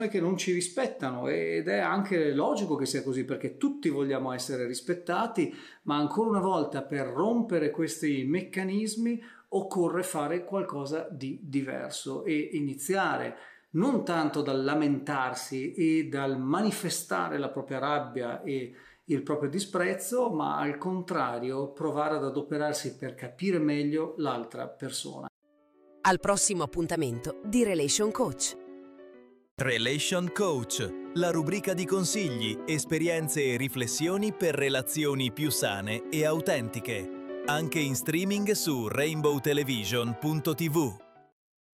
che non ci rispettano, ed è anche logico che sia così perché tutti vogliamo essere rispettati, ma ancora una volta per rompere questi meccanismi occorre fare qualcosa di diverso e iniziare non tanto dal lamentarsi e dal manifestare la propria rabbia e il proprio disprezzo, ma al contrario provare ad adoperarsi per capire meglio l'altra persona. Al prossimo appuntamento di Relation Coach. Relation Coach, la rubrica di consigli, esperienze e riflessioni per relazioni più sane e autentiche. Anche in streaming su rainbowtelevision.tv.